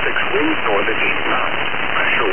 winds north at 8 knots. Pressure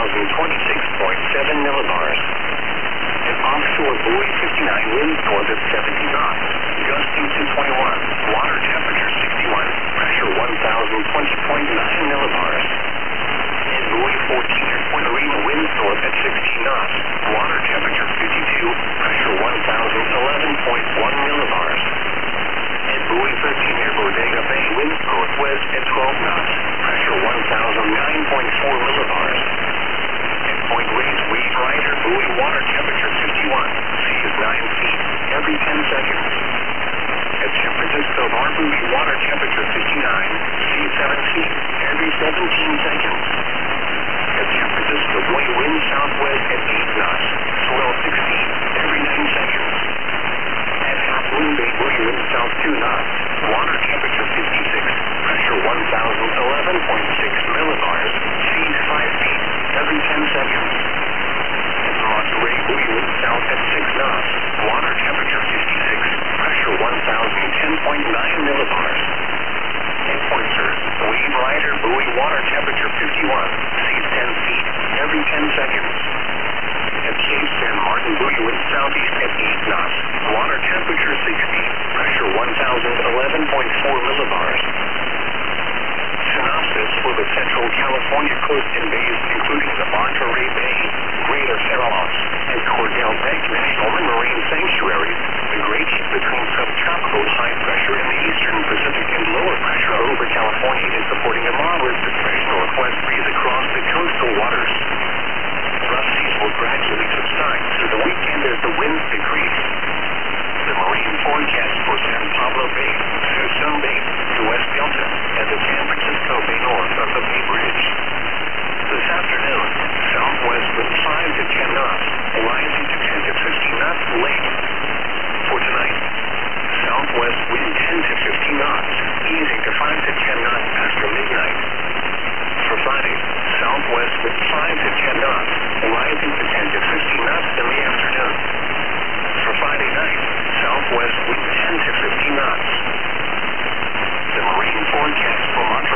1,026.7 millibars. And offshore buoy 59, winds north at 70 knots. Gusting to 21. Water temperature 61. Pressure 1,020.9 millibars. And buoy 14 at Point Arena, winds north at 16 knots. Water temperature 52. Pressure 1,011.1 millibars. And buoy 13 near Bodega Bay, winds northwest at 12 knots. Pressure 1,009.4 millibars. And Point Reyes, wave rider, buoy, water temperature 51. Sea is 9 feet every 10 seconds. At San Francisco Bar buoy, water temperature 59. Sea 7 feet every 17 seconds. At San Francisco buoy, wind southwest at 8 knots. Swell 16 every 9 seconds. At Half Moon Bay buoy, wind south 2 knots. Water temperature 56. Pressure 1,011.6 millibars. Sea 5 feet every 10 seconds. At Monterey buoy, wind south at 6 knots. Water temperature 56. Pressure 1,010.9 millibars. At Point Sur, wave rider, buoy, water temperature 51. Sea 10 feet every 10 seconds. At Cape San Martin buoy, wind southeast at 8 knots. Water temperature 60. Pressure 1,011.4 millibars. Synopsis for the Central California coast and bays, including the Monterey Bay, Greater Farallones, and Cordell Bank National Marine Sanctuaries. The gradient between subtropical high pressure in the eastern Pacific and lower pressure over California is supporting a moderate to fresh northwest breeze across the coastal waters. Rough seas will gradually subside through the weekend as the winds decrease. The marine forecast for San Pablo Bay, Suisun Bay, the West Delta, and the San Francisco Bay north of the Bay Bridge. This afternoon, southwest wind 5 to 10 knots, rising to 10 to 15 knots late. For tonight, southwest wind 10 to 15 knots, easing to 5 to 10 knots after midnight. For Friday, southwest wind 5 to 10 knots, rising to 10 to 15 knots in the afternoon. For Friday night, southwest wind 10 to 15 knots. The marine forecast for Montreal.